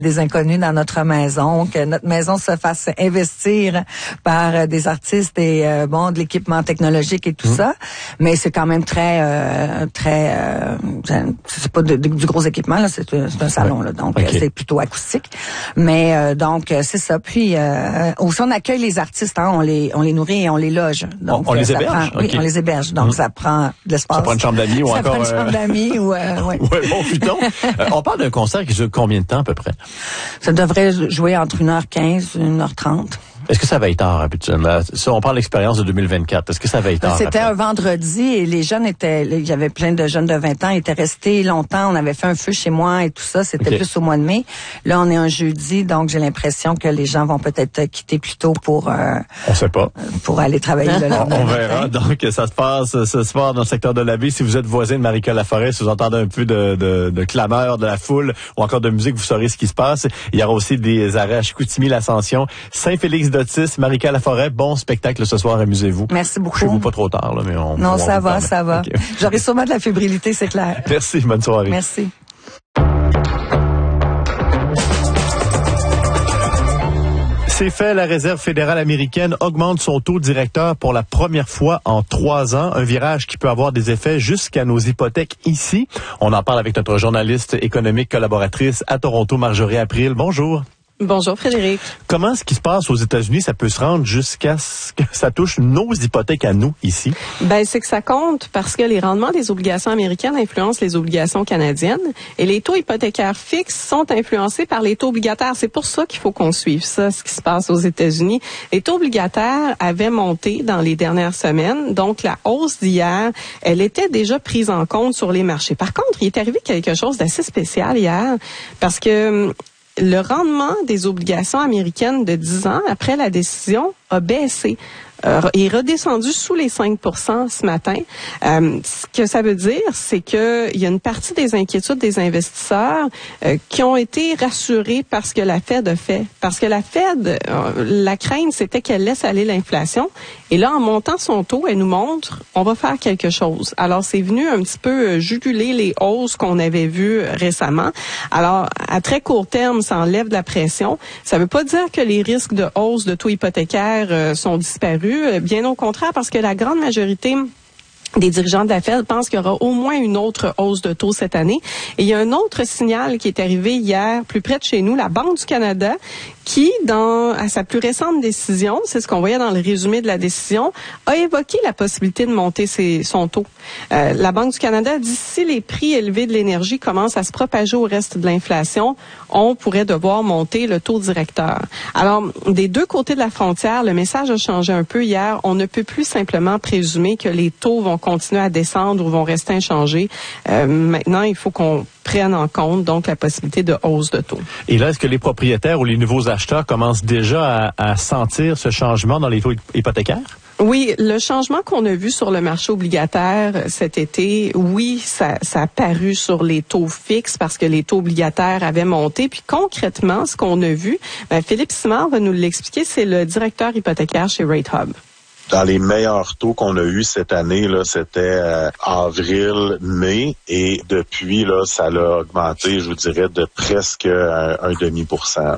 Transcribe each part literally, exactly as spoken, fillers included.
des inconnus dans notre maison, que notre maison se fasse investir par euh, des artistes et euh, bon de l'équipement technologique et tout mmh. ça, mais c'est quand même très euh, très euh, c'est pas de, de, du gros équipement là, c'est, c'est un salon là, donc okay. c'est plutôt acoustique, mais euh, donc c'est ça. Puis euh, aussi on accueille les artistes, hein, on les on les nourrit et on les loge. Donc on, on les héberge. Prend, okay. Oui, on les héberge, donc mmh. ça prend de l'espace. Ça prend une chambre d'amis ou ça encore prend une chambre euh... d'amis ou euh, ouais. ouais bon putain. euh, on parle d'un concert qui dure combien de temps à peu près? Ça devrait jouer entre une heure quinze, une heure trente. Est-ce que ça va être tard habituellement? Ça, on parle de l'expérience de deux mille vingt-quatre. Est-ce que ça va être tard? C'était après? un vendredi et les jeunes étaient, il y avait plein de jeunes de vingt ans, ils étaient restés longtemps. On avait fait un feu chez moi et tout ça. C'était okay. plus au mois de mai. Là, on est un jeudi, donc j'ai l'impression que les gens vont peut-être quitter plus tôt pour... Euh, on sait pas. Pour aller travailler le lendemain. On verra. Donc, ça se passe ce soir dans le secteur de la baie. Si vous êtes voisin de Marie-Claude Laforêt, si vous entendez un peu de, de, de clameur de la foule ou encore de musique, vous saurez ce qui se passe. Il y aura aussi des arrêts à Chicoutimi, l'Ascension, Saint-Félix-d'Otis, Marie-Claude Laforêt. Bon spectacle ce soir, amusez-vous. Merci beaucoup. Chez vous pas trop tard, là, mais on... Non, on ça va, permet. ça va. Okay. J'aurai sûrement de la fébrilité, c'est clair. Merci, bonne soirée. Merci. C'est fait, la Réserve fédérale américaine augmente son taux directeur pour la première fois en trois ans. Un virage qui peut avoir des effets jusqu'à nos hypothèques ici. On en parle avec notre journaliste économique collaboratrice à Toronto, Marjorie April. Bonjour. Bonjour Frédéric. Comment ce qui se passe aux États-Unis, ça peut se rendre jusqu'à ce que ça touche nos hypothèques à nous ici? Ben c'est que ça compte parce que les rendements des obligations américaines influencent les obligations canadiennes et les taux hypothécaires fixes sont influencés par les taux obligataires. C'est pour ça qu'il faut qu'on suive ça, ce qui se passe aux États-Unis. Les taux obligataires avaient monté dans les dernières semaines, donc la hausse d'hier, elle était déjà prise en compte sur les marchés. Par contre, il est arrivé quelque chose d'assez spécial hier parce que le rendement des obligations américaines de dix ans après la décision a baissé. Euh, est redescendu sous les cinq pour cent ce matin. Euh, ce que ça veut dire, c'est que il y a une partie des inquiétudes des investisseurs euh, qui ont été rassurés par ce que la Fed a fait. Parce que la Fed, euh, la crainte, c'était qu'elle laisse aller l'inflation. Et là, en montant son taux, elle nous montre, on va faire quelque chose. Alors, c'est venu un petit peu juguler les hausses qu'on avait vues récemment. Alors, à très court terme, ça enlève de la pression. Ça ne veut pas dire que les risques de hausse de taux hypothécaires euh, sont disparus. Bien au contraire, parce que la grande majorité des dirigeants de la Fed pensent qu'il y aura au moins une autre hausse de taux cette année. Et il y a un autre signal qui est arrivé hier, plus près de chez nous, la Banque du Canada, qui, dans à sa plus récente décision, c'est ce qu'on voyait dans le résumé de la décision, a évoqué la possibilité de monter ses, son taux. Euh, la Banque du Canada dit si les prix élevés de l'énergie commencent à se propager au reste de l'inflation, on pourrait devoir monter le taux directeur. Alors, des deux côtés de la frontière, le message a changé un peu hier. On ne peut plus simplement présumer que les taux vont continuer à descendre ou vont rester inchangés. Euh, maintenant, il faut qu'on prenne en compte donc la possibilité de hausse de taux. Et là, est-ce que les propriétaires ou les nouveaux acheteurs commencent déjà à, à sentir ce changement dans les taux hypothécaires? Oui, le changement qu'on a vu sur le marché obligataire cet été, oui, ça, ça a paru sur les taux fixes parce que les taux obligataires avaient monté. Puis concrètement, ce qu'on a vu, ben, Philippe Simard va nous l'expliquer, c'est le directeur hypothécaire chez RateHub. Dans les meilleurs taux qu'on a eus cette année, là, c'était euh, avril, mai, et depuis, là, ça l'a augmenté, je vous dirais, de presque un, un demi pour cent.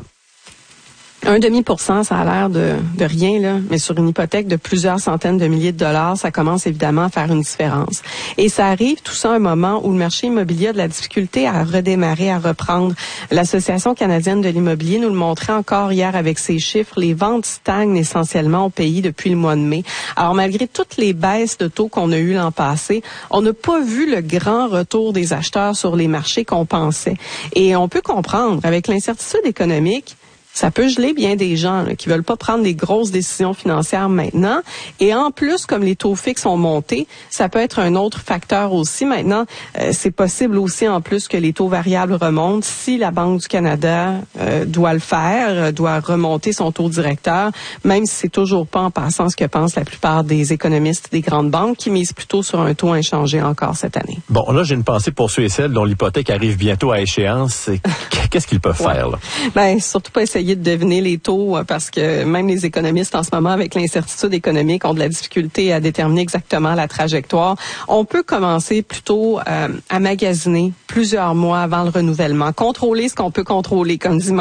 Un demi pour cent, ça a l'air de, de rien, là, mais sur une hypothèque de plusieurs centaines de milliers de dollars, ça commence évidemment à faire une différence. Et ça arrive tout ça à un moment où le marché immobilier a de la difficulté à redémarrer, à reprendre. L'Association canadienne de l'immobilier nous le montrait encore hier avec ses chiffres. Les ventes stagnent essentiellement au pays depuis le mois de mai. Alors, malgré toutes les baisses de taux qu'on a eues l'an passé, on n'a pas vu le grand retour des acheteurs sur les marchés qu'on pensait. Et on peut comprendre, avec l'incertitude économique, ça peut geler bien des gens là, qui veulent pas prendre des grosses décisions financières maintenant. Et en plus, comme les taux fixes ont monté, ça peut être un autre facteur aussi. Maintenant, euh, c'est possible aussi en plus que les taux variables remontent. Si la Banque du Canada euh, doit le faire, doit remonter son taux directeur, même si c'est toujours pas en passant ce que pensent la plupart des économistes des grandes banques qui misent plutôt sur un taux inchangé encore cette année. Bon, là, j'ai une pensée pour ceux et celles dont l'hypothèque arrive bientôt à échéance. Qu'est-ce qu'ils peuvent ouais. faire, là? Ben, surtout pas essayer de deviner les taux parce que même les économistes en ce moment avec l'incertitude économique ont de la difficulté à déterminer exactement la trajectoire. On peut commencer plutôt euh, à magasiner plusieurs mois avant le renouvellement. Contrôler ce qu'on peut contrôler, comme dit